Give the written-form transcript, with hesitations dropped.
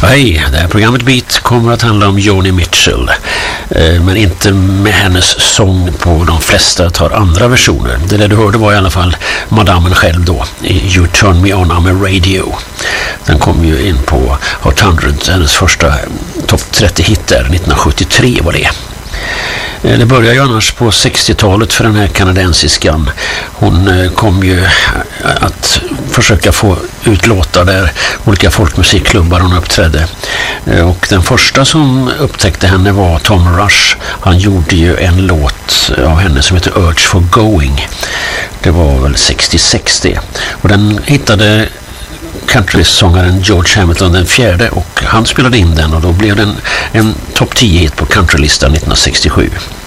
Hej, det här programmet Beat kommer att handla om Joni Mitchell, men inte med hennes sång på de flesta tar andra versioner. Det där du hörde var i alla fall madammen själv då i You Turn Me On I'm a Radio. Den kom ju in på Hot 100, hennes första topp 30-hit där 1973 var det. Det började ju annars på 60-talet för den här kanadensiskan. Hon kom ju att försöka få ut låtar där olika folkmusikklubbar hon uppträdde. Och den första som upptäckte henne var Tom Rush. Han gjorde ju en låt av henne som heter Urge for Going. Det var väl 66 det. Och den hittade countrysångaren George Hamilton den fjärde och han spelade in den och då blev den en topp 10-hit på countrylistan 1967.